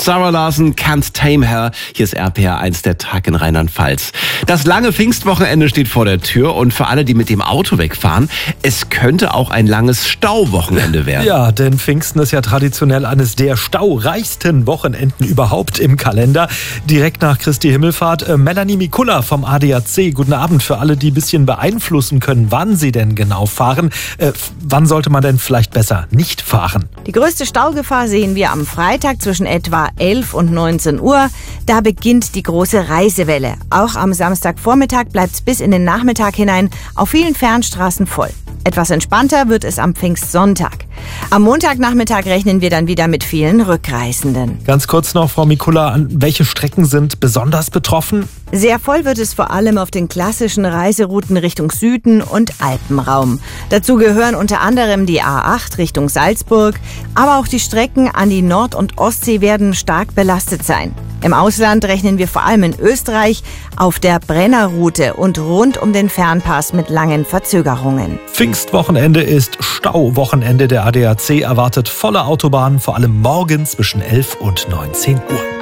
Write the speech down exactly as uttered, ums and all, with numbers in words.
Sarah Larson, Can't Tame Her. Hier ist R P R eins, der Tag in Rheinland-Pfalz. Das lange Pfingstwochenende steht vor der Tür und für alle, die mit dem Auto wegfahren, es könnte auch ein langes Stauwochenende werden. Ja, denn Pfingsten ist ja traditionell eines der staureichsten Wochenenden überhaupt im Kalender. Direkt nach Christi Himmelfahrt. Äh, Melanie Mikula vom A D A C. Guten Abend für alle, die ein bisschen beeinflussen können, wann sie denn genau fahren. Äh, wann sollte man denn vielleicht besser nicht fahren? Die größte Staugefahr sehen wir am Freitag zwischen etwa elf und neunzehn Uhr. Da beginnt die große Reisewelle. Auch am Samstagvormittag bleibt es bis in den Nachmittag hinein auf vielen Fernstraßen voll. Etwas entspannter wird es am Pfingstsonntag. Am Montagnachmittag rechnen wir dann wieder mit vielen Rückreisenden. Ganz kurz noch, Frau Mikula, welche Strecken sind besonders betroffen? Sehr voll wird es vor allem auf den klassischen Reiserouten Richtung Süden und Alpenraum. Dazu gehören unter anderem die A acht Richtung Salzburg, aber auch die Strecken an die Nord- und Ostsee werden stark belastet sein. Im Ausland rechnen wir vor allem in Österreich auf der Brennerroute und rund um den Fernpass mit langen Verzögerungen. Pfingstwochenende ist Stauwochenende. Der A D A C erwartet volle Autobahnen, vor allem morgen zwischen elf und neunzehn Uhr.